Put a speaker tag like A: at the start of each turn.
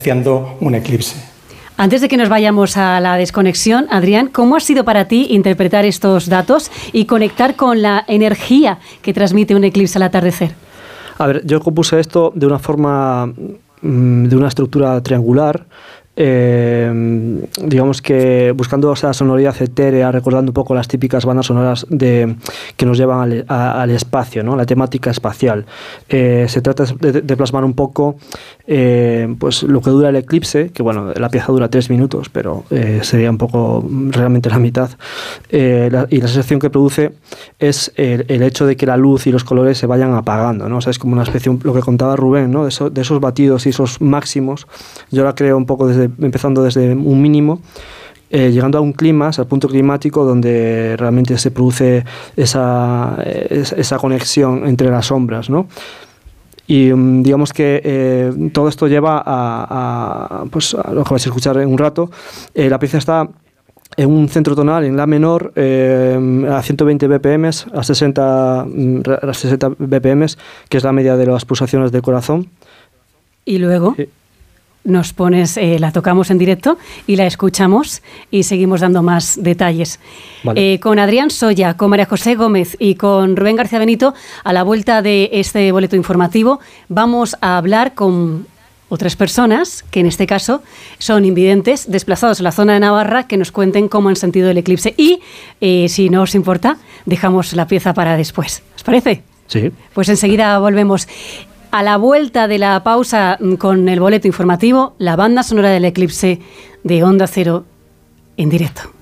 A: haciendo un eclipse.
B: Antes de que nos vayamos a la desconexión, Adrián, ¿cómo ha sido para ti interpretar estos datos y conectar con la energía que transmite un eclipse al atardecer?
C: A ver, yo compuse esto de una forma, de una estructura triangular, digamos que buscando esa sonoridad etérea, recordando un poco las típicas bandas sonoras que nos llevan al espacio, ¿no? La temática espacial. Se trata de plasmar un poco pues lo que dura el eclipse, que bueno, la pieza dura 3 minutos, pero sería un poco realmente la mitad. Y la sensación que produce es el hecho de que la luz y los colores se vayan apagando, ¿no? O sea, es como una especie, lo que contaba Rubén, ¿no? De esos batidos y esos máximos. Yo la creo un poco empezando desde un mínimo, llegando a un clímax, al punto climático donde realmente se produce esa conexión entre las sombras, ¿no? Y digamos que todo esto lleva pues, a lo que vais a escuchar en un rato. La pieza está en un centro tonal, en la menor, a 120 BPM, a 60 BPM, que es la media de las pulsaciones del corazón.
B: Y luego nos pones, la tocamos en directo y la escuchamos y seguimos dando más detalles. Vale. Con Adrián Soya, con María José Gómez y con Rubén García Benito, a la vuelta de este boleto informativo, vamos a hablar con otras personas, que en este caso son invidentes, desplazados en la zona de Navarra, que nos cuenten cómo han sentido el eclipse. Y, si no os importa, dejamos la pieza para después. ¿Os parece?
C: Sí.
B: Pues enseguida volvemos. A la vuelta de la pausa con el boleto informativo, la banda sonora del eclipse de Onda Cero en directo.